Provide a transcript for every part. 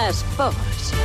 Esports.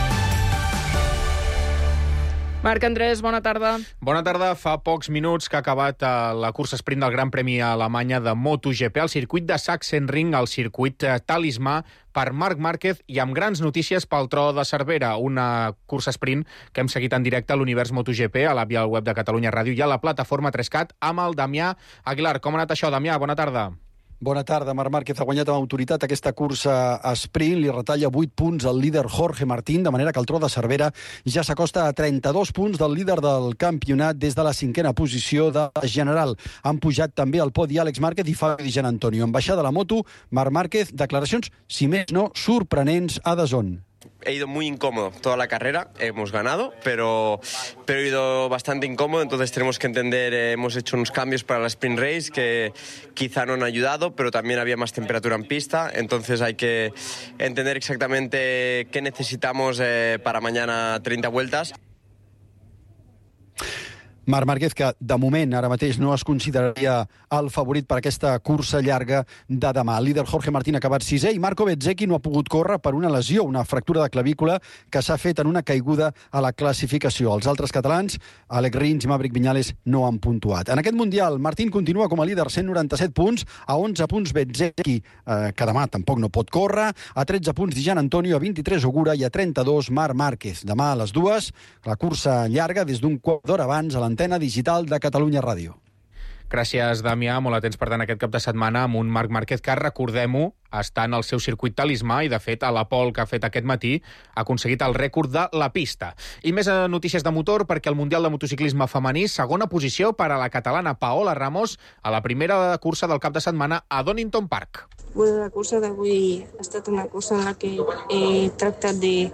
Marc Andrés, bona tarda. Bona tarda. Fa pocs minuts que ha acabat la cursa sprint del Gran Premi a Alemanya de MotoGP, al circuit de Sachsenring, al circuit talismà per Marc Márquez, i amb grans notícies pel tro de Cervera, una cursa sprint que hem seguit en directe a l'Univers MotoGP, a l'app i al web de Catalunya Ràdio i a la plataforma 3CAT, amb el Damià Aguilar. Com ha anat això, Damià? Bona tarda. Bona tarda. Marc Márquez ha guanyat amb autoritat aquesta cursa a sprint. Li retalla 8 punts al líder Jorge Martín, de manera que el tro de Cervera ja s'acosta a 32 punts del líder del campionat des de la 5a posició de general. Han pujat també al podi Àlex Márquez i Fabio Di Giannantonio. En baixada de la moto, Marc Márquez, declaracions, si més no, sorprenents a DAZN. He ido muy incómodo toda la carrera, hemos ganado, pero he ido bastante incómodo, entonces tenemos que entender, hemos hecho unos cambios para la sprint race que quizá no han ayudado, pero también había más temperatura en pista, entonces hay que entender exactamente qué necesitamos para mañana 30 vueltas. Marc Márquez, que de moment ara mateix no es consideraria el favorit per aquesta cursa llarga de demà. El líder Jorge Martín ha acabat 6è i Marco Bezzecchi no ha pogut córrer per una lesió, una fractura de clavícula que s'ha fet en una caiguda a la classificació. Els altres catalans, Alex Rins i Maverick Viñales, no han puntuat. En aquest Mundial, Martín continua com a líder, 197 punts, a 11 punts Bezzecchi, que demà tampoc no pot córrer, a 13 punts Di Giannantonio, a 23 Ogura i a 32 Marc Márquez. Demà a les 2, la cursa llarga des d'un quart d'hora abans a l'antena digital de Catalunya Ràdio. Gràcies, Damià. Molt atents, per tant, aquest cap de setmana amb un Marc Márquez que, recordem-ho, està en el seu circuit talismà i, de fet, a la pole que ha fet aquest matí ha aconseguit el rècord de la pista. I més notícies de motor, perquè el Mundial de Motociclisme femení, segona posició per a la catalana Paola Ramos a la primera cursa del cap de setmana a Donington Park. Bueno, la cursa d'avui ha estat una cursa en la que he tractat de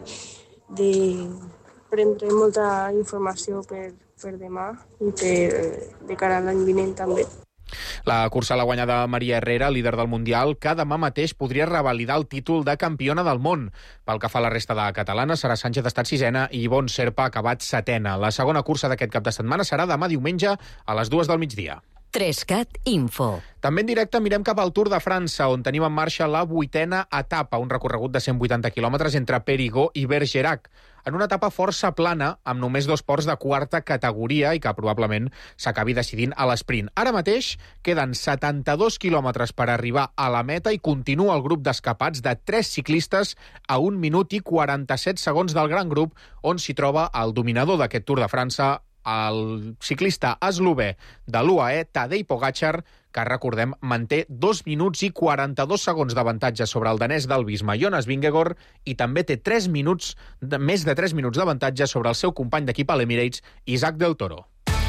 prendre molta informació per demà i de cara a l'any vinent també. La cursa l'ha guanyada Maria Herrera, líder del Mundial, que demà mateix podria revalidar el títol de campiona del món. Pel que fa a la resta de catalanes, Sara Sánchez ha estat 6a i Ivonne Serpa ha acabat 7a. La segona cursa d'aquest cap de setmana serà demà diumenge a les 2 del migdia. 3CAT Info. També en directe mirem cap al Tour de França, on tenim en marxa la 8a etapa, un recorregut de 180 quilòmetres entre Périgueux i Bergerac, en una etapa força plana, amb només 2 ports de quarta categoria i que probablement s'acabi decidint a l'esprint. Ara mateix queden 72 quilòmetres per arribar a la meta i continua el grup d'escapats de 3 ciclistes a 1 minut i 47 segons del gran grup, on s'hi troba el dominador d'aquest Tour de França, el ciclista eslové de l'UAE, Tadej Pogačar, que, recordem, manté 2 minuts i 42 segons d'avantatge sobre el danès d'Albisma, Jonas Vingegaard, i també té més de 3 minuts d'avantatge sobre el seu company d'equip a l'Emirates, Isaac del Toro.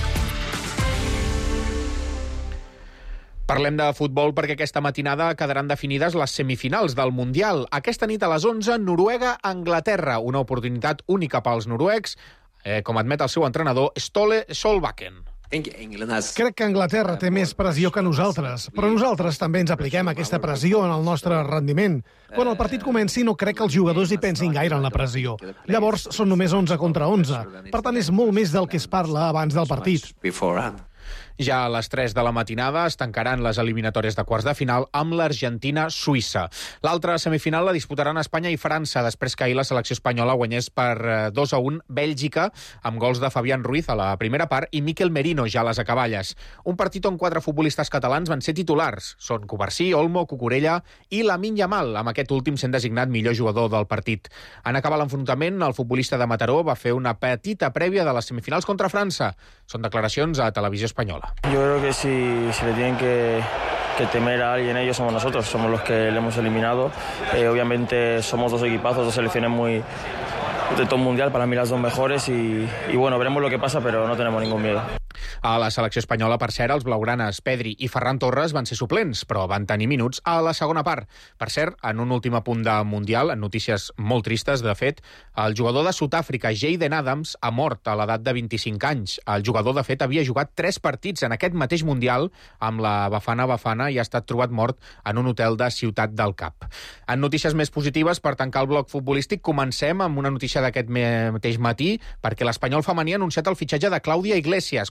Parlem de futbol perquè aquesta matinada quedaran definides les semifinals del Mundial. Aquesta nit a les 11, Noruega-Anglaterra, una oportunitat única pels noruecs, com admet el seu entrenador, Ståle Solbakken. Crec que Anglaterra té més pressió que nosaltres, però nosaltres també ens apliquem aquesta pressió en el nostre rendiment. Quan el partit comenci no crec que els jugadors hi pensin gaire en la pressió. Llavors són només 11 contra 11. Per tant, és molt més del que es parla abans del partit. Ja a les 3 de la matinada es tancaran les eliminatòries de quarts de final amb l'Argentina-Suïssa. L'altra semifinal la disputaran Espanya i França, després que ahir la selecció espanyola guanyés per 2-1 Bèlgica, amb gols de Fabián Ruiz a la primera part i Miquel Merino ja a les acaballes. Un partit on 4 futbolistes catalans van ser titulars. Són Covarsí, Olmo, Cucurella i Lamine Yamal, amb aquest últim sent designat millor jugador del partit. En acabar l'enfrontament, el futbolista de Mataró va fer una petita prèvia de les semifinals contra França. Són declaracions a Televisió Espanyola. Yo creo que si le tienen que temer a alguien, ellos somos nosotros, somos los que le hemos eliminado. Obviamente somos 2 equipazos, 2 selecciones de todo mundial, para mí las 2 mejores y bueno, veremos lo que pasa, pero no tenemos ningún miedo. A la selecció espanyola, per cert, els blaugranes Pedri i Ferran Torres van ser suplents, però van tenir minuts a la segona part. Per cert, en un últim apunt de Mundial, en notícies molt tristes, de fet, el jugador de Sud-àfrica, Jayden Adams, ha mort a l'edat de 25 anys. El jugador, de fet, havia jugat 3 partits en aquest mateix Mundial amb la Bafana Bafana i ha estat trobat mort en un hotel de Ciutat del Cap. En notícies més positives, per tancar el bloc futbolístic, comencem amb una notícia d'aquest mateix matí, perquè l'Espanyol femení ha anunciat el fitxatge de Clàudia Iglesias, coneguda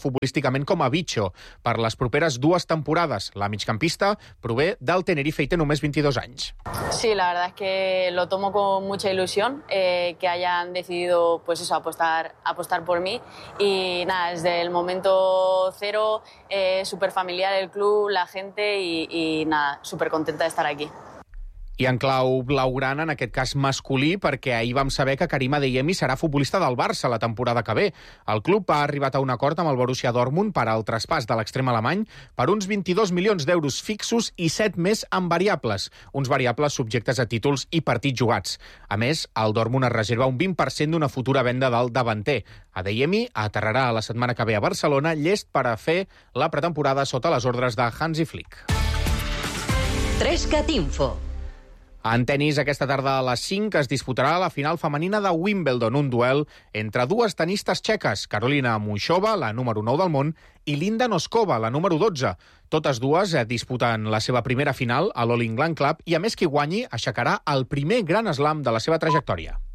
futbolísticament com a bitxo per les properes 2 temporades. La migcampista prové del Tenerife i té només 22 anys. Sí, la verdad es que lo tomo con mucha ilusión, que hayan decidido pues eso, apostar por mí. Y nada, desde el momento cero, súper familiar el club, la gente y nada, súper contenta de estar aquí. I en clau blaugrana, en aquest cas masculí, perquè ahir vam saber que Karim Adeyemi serà futbolista del Barça la temporada que ve. El club ha arribat a un acord amb el Borussia Dortmund per al traspàs de l'extrem alemany per uns 22 milions d'euros fixos i 7 més en variables, uns variables subjectes a títols i partits jugats. A més, el Dortmund es reserva un 20% d'una futura venda del davanter. Adeyemi aterrarà la setmana que ve a Barcelona, llest per a fer la pretemporada sota les ordres de Hansi Flick. 3CAT Info. En tenis, aquesta tarda a les 5 es disputarà la final femenina de Wimbledon, un duel entre 2 tenistes txeques, Karolina Muchova, la número 9 del món, i Linda Noskova, la número 12. Totes dues disputen la seva primera final a l'All England Club i, a més, qui guanyi aixecarà el primer Grand Slam de la seva trajectòria.